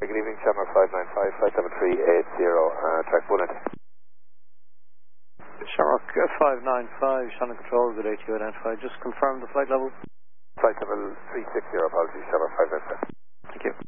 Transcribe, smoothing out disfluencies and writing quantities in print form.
Good evening, Shamrock 595, flight 7380, track 1 at. Shamrock 595, Shannon Control, good ATO identified. Just confirm the flight level. Flight level 360, apologies, Shamrock 595. Thank you.